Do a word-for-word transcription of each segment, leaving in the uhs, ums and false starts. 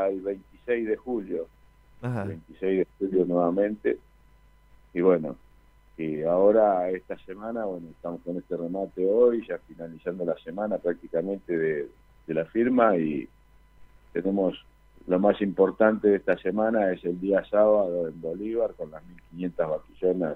el veintiséis de julio. Ajá. El veintiséis de julio nuevamente. Y bueno, y ahora esta semana, bueno, estamos con este remate hoy, ya finalizando la semana prácticamente de, de la firma, y tenemos lo más importante de esta semana es el día sábado en Bolívar con las mil quinientas vaquillonas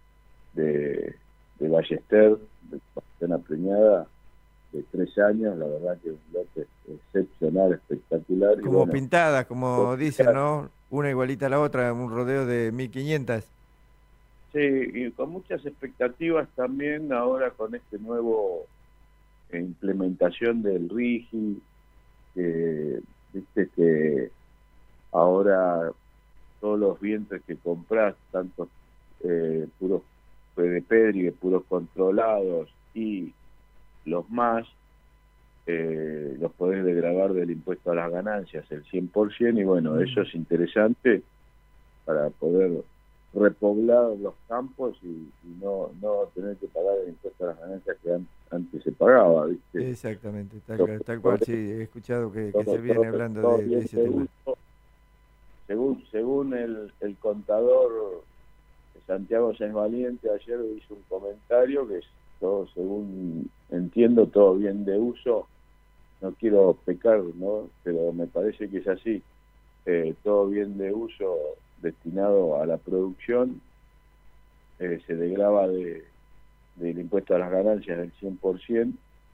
de, de Ballester, de vaquillona preñada de tres años, la verdad que un lote excepcional, espectacular. Y Como bueno, pintadas, como dicen, ¿no? Una igualita a la otra, un rodeo de mil quinientas. sí, y con muchas expectativas también ahora con este nuevo eh, implementación del RIGI, que viste que ahora todos los vientres que compras, tanto eh, puros de Pedri, puros controlados y los más, eh, los podés desgravar del impuesto a las ganancias el cien por ciento, y bueno, Mm. eso es interesante para poder repoblar los campos y, y no, no tener que pagar el impuesto a las ganancias que an, antes se pagaba, ¿viste? Exactamente, tal, Los, tal cual, sí, he escuchado que, que todo, se viene todo, hablando todo de, de bien ese de tema. uso. Según, según el, el contador Santiago Sáenz Valiente ayer hizo un comentario que es todo, según entiendo, todo bien de uso. No quiero pecar, ¿no? Pero me parece que es así. Eh, todo bien de uso destinado a la producción eh, se degrava de, del impuesto a las ganancias del cien por ciento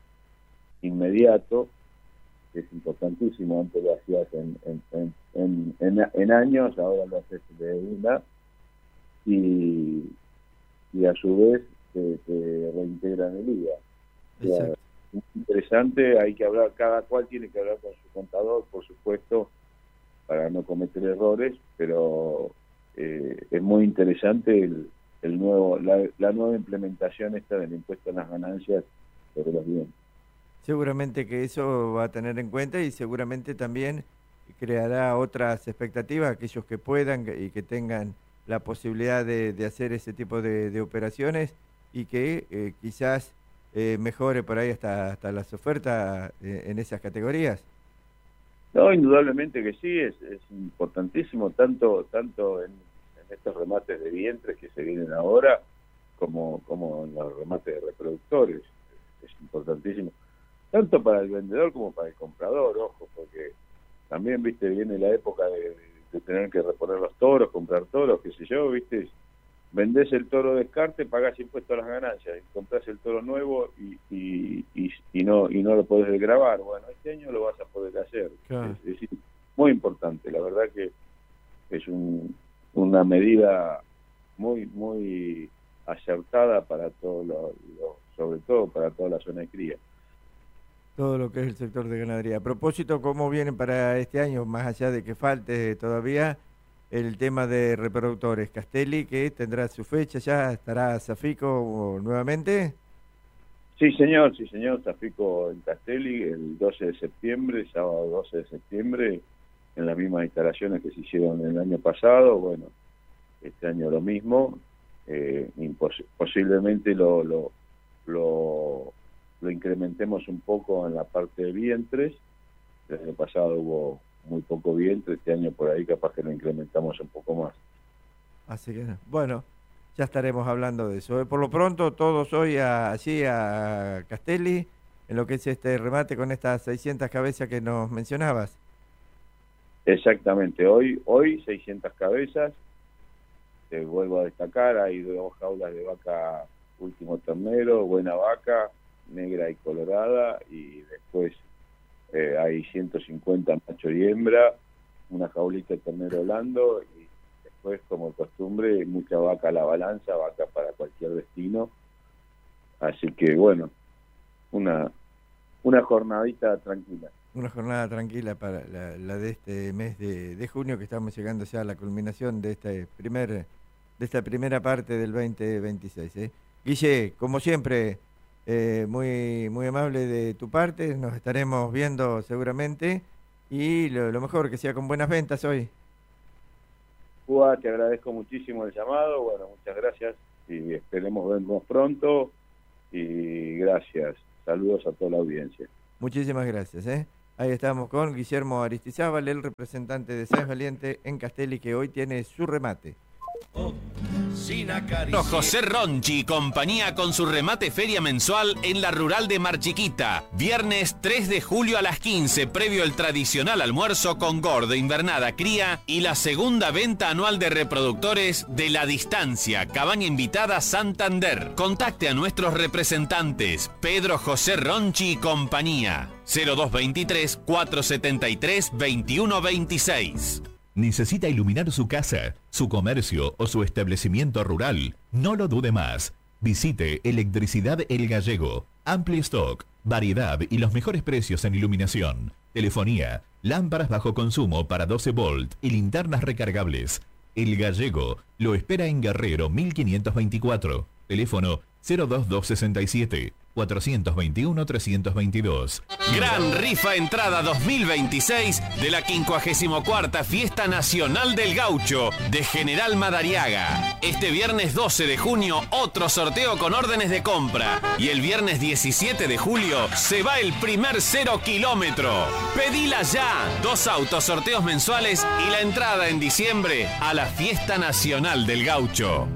inmediato, que es importantísimo. Antes lo hacías en, en, en, en, en, en años, ahora lo haces de una, y, y a su vez te, te reintegran el I V A. O sea, Exacto. es interesante, hay que hablar, cada cual tiene que hablar con su contador, por supuesto, para no cometer errores, pero eh, es muy interesante el, el nuevo la, la nueva implementación esta del impuesto a las ganancias sobre los bienes. Seguramente que eso va a tener en cuenta y seguramente también creará otras expectativas, aquellos que puedan y que tengan la posibilidad de, de hacer ese tipo de, de operaciones y que eh, quizás eh, mejore por ahí hasta, hasta las ofertas eh, en esas categorías. No, indudablemente que sí, es, es importantísimo, tanto tanto en, en estos remates de vientres que se vienen ahora, como, como en los remates de reproductores. Es importantísimo, tanto para el vendedor como para el comprador, ojo, porque también, viste, viene la época de, de tener que reponer los toros, comprar toros, qué sé yo, viste, vendés el toro de descarte, pagás impuesto a las ganancias, y comprás el toro nuevo y, y, y, y no y no lo podés desgravar. Bueno, este año lo vas a poder hacer. Claro. Es, es decir, muy importante, la verdad que es un, una medida muy, muy acertada para todo lo, lo, sobre todo para toda la zona de cría. Todo lo que es el sector de ganadería. A propósito, ¿cómo vienen para este año, más allá de que falte todavía el tema de reproductores? Castelli, que tendrá su fecha ya, estará Safico nuevamente. Sí, señor, sí, señor, Tafico en Castelli el doce de septiembre, sábado doce de septiembre, en las mismas instalaciones que se hicieron el año pasado. Bueno, este año lo mismo, eh, posiblemente lo, lo, lo, lo incrementemos un poco en la parte de vientres. El año pasado hubo muy poco vientre, este año por ahí capaz que lo incrementamos un poco más. Así que, bueno, ya estaremos hablando de eso. Por lo pronto, todos hoy a, allí a Castelli, en lo que es este remate con estas seiscientas cabezas que nos mencionabas. Exactamente, hoy, hoy seiscientas cabezas. Te vuelvo a destacar, hay dos jaulas de vaca último ternero, buena vaca, negra y colorada, y después eh, hay ciento cincuenta macho y hembra, una jaulita de ternero blando, y después, como de costumbre, mucha vaca a la balanza, vaca para cualquier destino. Así que bueno, una, una jornadita tranquila. Una jornada tranquila para la, la de este mes de, de junio, que estamos llegando ya a la culminación de este primer, de esta primera parte del veinte veintiséis. ¿eh? Guille, como siempre, eh, muy, muy amable de tu parte, nos estaremos viendo seguramente y lo, lo mejor que sea con buenas ventas hoy. Cuba, te agradezco muchísimo el llamado, bueno, muchas gracias y esperemos vernos pronto y gracias. Saludos a toda la audiencia. Muchísimas gracias. ¿eh? Ahí estamos con Guillermo Aristizábal, el representante de Sáenz Valiente en Castelli, que hoy tiene su remate. José Ronchi y compañía con su remate feria mensual en la rural de Marchiquita. Viernes tres de julio a las quince, previo el tradicional almuerzo con gordo, invernada, cría y la segunda venta anual de reproductores de La Distancia, cabaña invitada Santander. Contacte a nuestros representantes, Pedro José Ronchi y compañía, cero dos veintitrés, cuatrocientos setenta y tres, veintiuno veintiséis. ¿Necesita iluminar su casa, su comercio o su establecimiento rural? No lo dude más. Visite Electricidad El Gallego. Amplio stock, variedad y los mejores precios en iluminación, telefonía, lámparas bajo consumo para doce volt y linternas recargables. El Gallego lo espera en Guerrero mil quinientos veinticuatro. Teléfono cero dos dos sesenta y siete, cuatrocientos veintiuno, trescientos veintidós. Gran rifa entrada dos mil veintiséis de la quincuagésima cuarta Fiesta Nacional del Gaucho de General Madariaga. Este viernes doce de junio otro sorteo con órdenes de compra. Y el viernes diecisiete de julio se va el primer cero kilómetro. Pedila ya. Dos autos, sorteos mensuales y la entrada en diciembre a la Fiesta Nacional del Gaucho.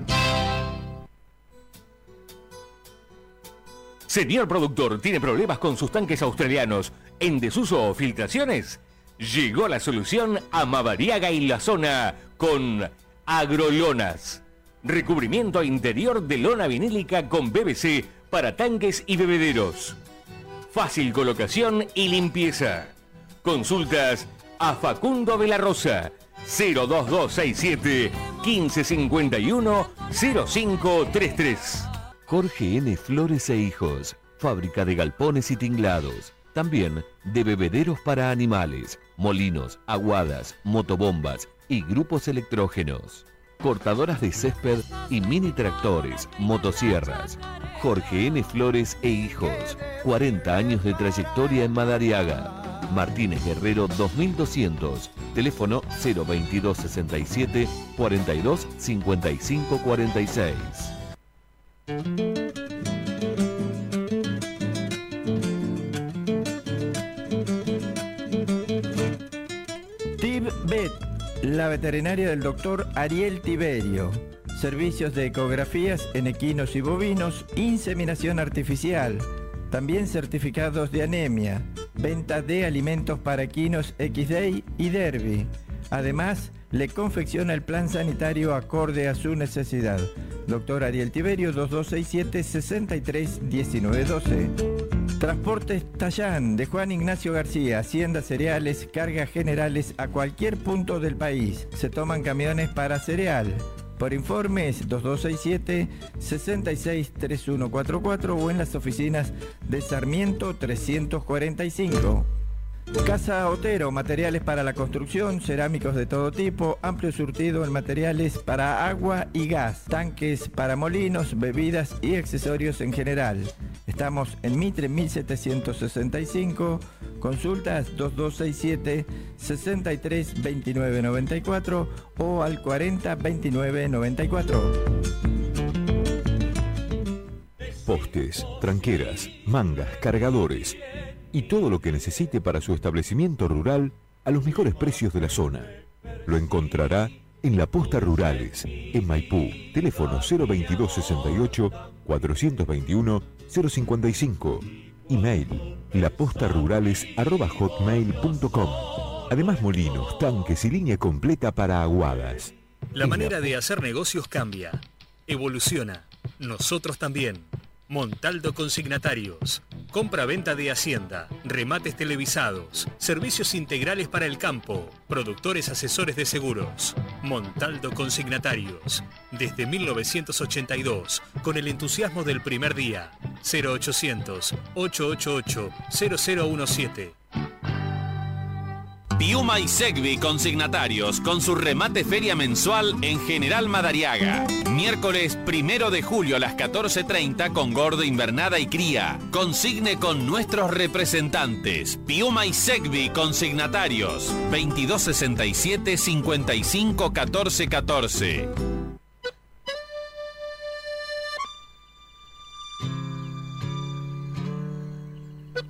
Señor productor, ¿tiene problemas con sus tanques australianos en desuso o filtraciones? Llegó la solución a Madariaga y la zona con Agrolonas. Recubrimiento interior de lona vinílica con P V C para tanques y bebederos. Fácil colocación y limpieza. Consultas a Facundo de la Rosa, cero dos dos seis siete, quince cincuenta y uno, cero cinco treinta y tres. Jorge N. Flores e Hijos, fábrica de galpones y tinglados, también de bebederos para animales, molinos, aguadas, motobombas y grupos electrógenos, cortadoras de césped y mini tractores, motosierras. Jorge N. Flores e Hijos, cuarenta años de trayectoria en Madariaga. Martínez Guerrero dos mil doscientos, teléfono cero veintidós sesenta y siete, cuarenta y dos, cincuenta y cinco cuarenta y seis. TibVet, la veterinaria del doctor Ariel Tiberio. Servicios de ecografías en equinos y bovinos, inseminación artificial, también certificados de anemia, venta de alimentos para equinos X D I y Derby. Además, le confecciona el plan sanitario acorde a su necesidad. Doctor Ariel Tiberio, dos dos seis siete, sesenta y tres, diecinueve doce. Transportes Tallán, de Juan Ignacio García, Hacienda Cereales, cargas generales a cualquier punto del país. Se toman camiones para cereal. Por informes, dos dos seis siete, sesenta y seis, treinta y uno cuarenta y cuatro o en las oficinas de Sarmiento trescientos cuarenta y cinco. Casa Otero, materiales para la construcción, cerámicos de todo tipo, amplio surtido en materiales para agua y gas, tanques para molinos, bebidas y accesorios en general. Estamos en Mitre mil setecientos sesenta y cinco, consultas dos dos seis siete, sesenta y tres, veintinueve noventa y cuatro o al cuarenta, veintinueve noventa y cuatro. Postes, tranqueras, mangas, cargadores y todo lo que necesite para su establecimiento rural a los mejores precios de la zona. Lo encontrará en La Posta Rurales, en Maipú. Teléfono cero veintidós sesenta y ocho, cuatrocientos veintiuno, cero cincuenta y cinco. Email lapostarurales arroba hotmail punto com. Además, molinos, tanques y línea completa para aguadas. La manera de hacer negocios cambia, evoluciona. Nosotros también. Montaldo Consignatarios. Compra-venta de hacienda, remates televisados, servicios integrales para el campo, productores asesores de seguros. Montaldo Consignatarios. Desde mil novecientos ochenta y dos, con el entusiasmo del primer día. cero ochocientos, ochocientos ochenta y ocho, cero cero diecisiete. Piuma y Segvi Consignatarios con su remate feria mensual en General Madariaga. Miércoles primero de julio a las catorce treinta con gordo, invernada y cría. Consigne con nuestros representantes. Piuma y Segvi Consignatarios. veintidós sesenta y siete, cincuenta y cinco, catorce catorce.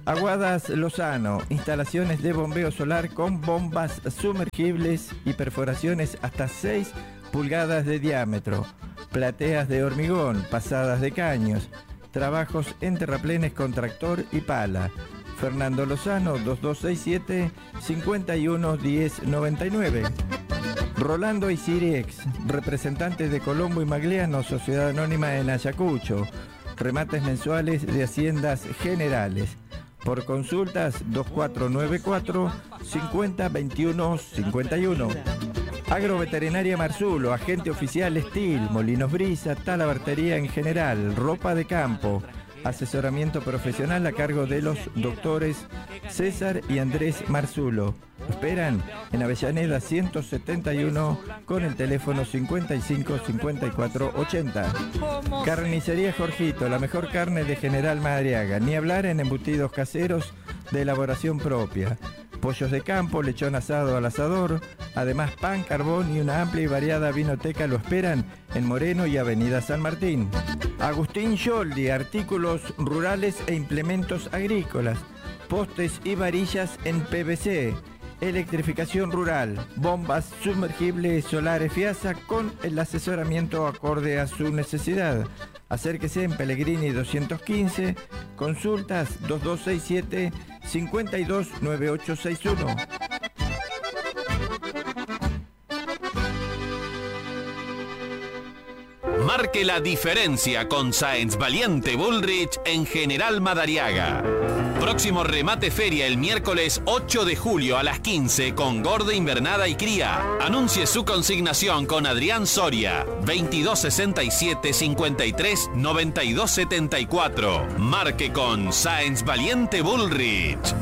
Aguadas Lozano, instalaciones de bombeo solar con bombas sumergibles y perforaciones hasta seis pulgadas de diámetro, plateas de hormigón, pasadas de caños, trabajos en terraplenes con tractor y pala. Fernando Lozano, dos dos seis siete, cinco uno uno cero nueve nueve. Rolando Isiriex, representantes de Colombo y Magliano, Sociedad Anónima en Ayacucho. Remates mensuales de haciendas generales. Por consultas, dos cuatro nueve cuatro, cinco cero dos uno cinco uno. Agroveterinaria Marzulo, agente oficial Estil, Molinos Brisa, talabartería en general, ropa de campo. Asesoramiento profesional a cargo de los doctores César y Andrés Marzulo. Esperan en Avellaneda ciento setenta y uno con el teléfono cincuenta y cinco cincuenta y cuatro ochenta. Carnicería Jorgito, la mejor carne de General Madariaga. Ni hablar en embutidos caseros de elaboración propia. Pollos de campo, lechón asado al asador, además pan, carbón y una amplia y variada vinoteca lo esperan en Moreno y Avenida San Martín. Agustín Yoldi, artículos rurales e implementos agrícolas, postes y varillas en P V C, electrificación rural, bombas sumergibles solares Fiasa con el asesoramiento acorde a su necesidad. Acérquese en Pellegrini doscientos quince, consultas dos dos seis siete, cinco dos nueve ocho seis uno. Marque la diferencia con Sáenz Valiente Bullrich en General Madariaga. Próximo remate feria el miércoles ocho de julio a las quince con Gorda Invernada y Cría. Anuncie su consignación con Adrián Soria, veintidós sesenta y siete, cincuenta y tres, noventa y dos setenta y cuatro. Marque con Sáenz Valiente Bullrich.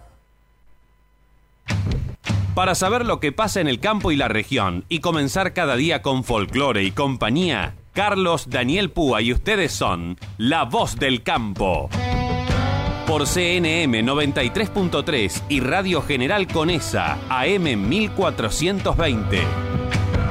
Para saber lo que pasa en el campo y la región y comenzar cada día con folclore y compañía, Carlos Daniel Púa y ustedes son La Voz del Campo. Por C N M noventa y tres punto tres y Radio General Conesa, A M mil cuatrocientos veinte.